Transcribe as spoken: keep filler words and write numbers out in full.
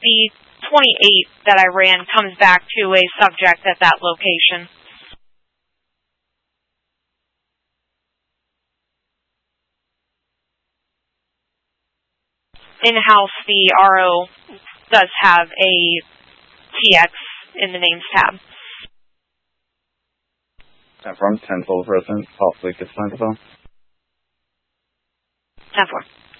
the twenty-eight that I ran comes back to a subject at that location. In-house, the R O does have a T X in the names tab. ten four, ten twelve resident, possibly gets time to phone. ten four.